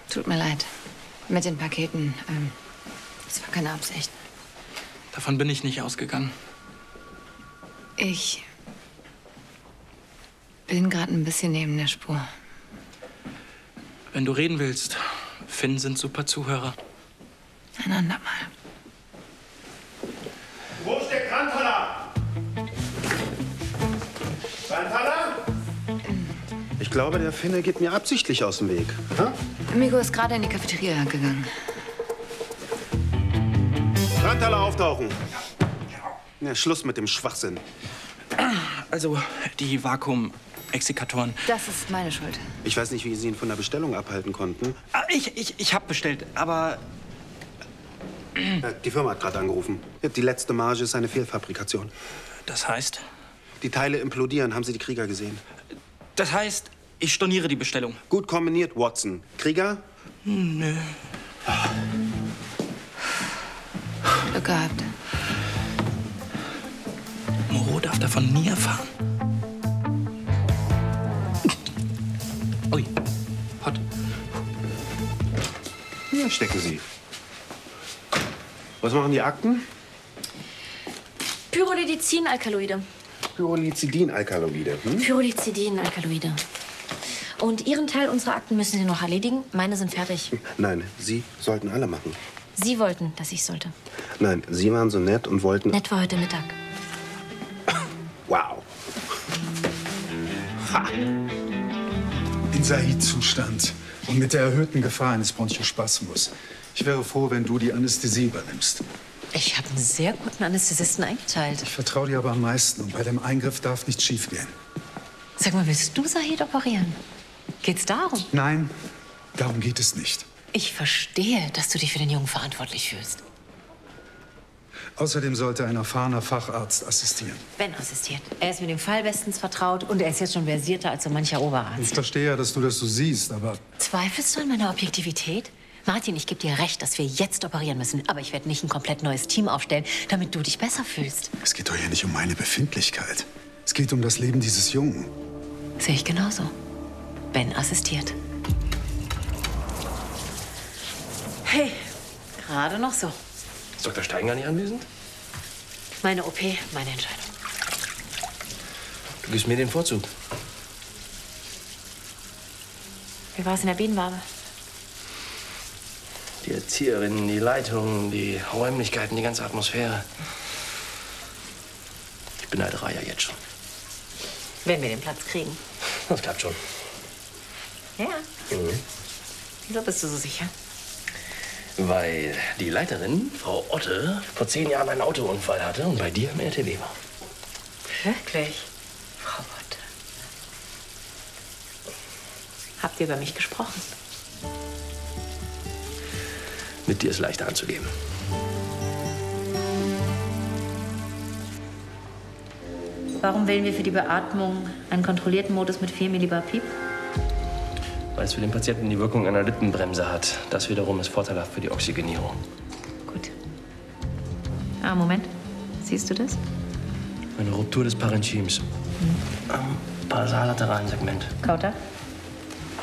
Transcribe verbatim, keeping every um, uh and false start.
Tut mir leid. Mit den Paketen. Ähm, das war keine Absicht. Davon bin ich nicht ausgegangen. Ich bin gerade ein bisschen neben der Spur. Wenn du reden willst, Finn sind super Zuhörer. Ein andermal. Wo ist der Krantaler? Krantaler? Ich glaube, der Finne geht mir absichtlich aus dem Weg. Ha? Migo ist gerade in die Cafeteria gegangen. Krantaler auftauchen. Ja, Schluss mit dem Schwachsinn. Also, die Vakuum-Exikatoren. Das ist meine Schuld. Ich weiß nicht, wie Sie ihn von der Bestellung abhalten konnten. Ah, ich, ich, ich hab bestellt, aber... Ja, die Firma hat gerade angerufen. Die letzte Marge ist eine Fehlfabrikation. Das heißt? Die Teile implodieren. Haben Sie die Krieger gesehen? Das heißt, ich storniere die Bestellung. Gut kombiniert, Watson. Krieger? Hm, nö. Glück gehabt. Moreau darf davon nie erfahren. Ui, hot. Hier stecken Sie. Was machen die Akten? Pyrrolidicin-Alkaloide. Pyrrolizidin-Alkaloide. Hm? Pyrrolizidin-Alkaloide. Und Ihren Teil unserer Akten müssen Sie noch erledigen. Meine sind fertig. Nein, Sie sollten alle machen. Sie wollten, dass ich sollte. Nein, Sie waren so nett und wollten... Nett war heute Mittag. Wow. Ha. In Said-Zustand und mit der erhöhten Gefahr eines Bronchospasmus. Ich wäre froh, wenn du die Anästhesie übernimmst. Ich habe einen sehr guten Anästhesisten eingeteilt. Ich vertraue dir aber am meisten und bei dem Eingriff darf nichts schiefgehen. Sag mal, willst du Said operieren? Geht's darum? Nein, darum geht es nicht. Ich verstehe, dass du dich für den Jungen verantwortlich fühlst. Außerdem sollte ein erfahrener Facharzt assistieren. Ben assistiert. Er ist mit dem Fall bestens vertraut und er ist jetzt schon versierter als so mancher Oberarzt. Ich verstehe ja, dass du das so siehst, aber... Zweifelst du an meiner Objektivität? Martin, ich gebe dir recht, dass wir jetzt operieren müssen. Aber ich werde nicht ein komplett neues Team aufstellen, damit du dich besser fühlst. Es geht doch hier nicht um meine Befindlichkeit. Es geht um das Leben dieses Jungen. Sehe ich genauso. Ben assistiert. Hey, gerade noch so. Ist Doktor Steiger nicht anwesend? Meine O P, meine Entscheidung. Du gibst mir den Vorzug. Wie war es in der Bienenwabe? Die Erzieherinnen, die Leitung, die Räumlichkeiten, die ganze Atmosphäre. Ich beneide Raya jetzt schon. Wenn wir den Platz kriegen. Das klappt schon. Ja. Mhm. Wieso bist du so sicher? Weil die Leiterin, Frau Otte, vor zehn Jahren einen Autounfall hatte und bei dir im R T W war. Wirklich? Frau Otte. Habt ihr über mich gesprochen? Mit dir ist leichter anzugeben. Warum wählen wir für die Beatmung einen kontrollierten Modus mit vier Millibar Piep? Weil es für den Patienten die Wirkung einer Lippenbremse hat. Das wiederum ist vorteilhaft für die Oxygenierung. Gut. Ah, Moment. Siehst du das? Eine Ruptur des Parenchyms. Am basallateralen Segment. Kauter?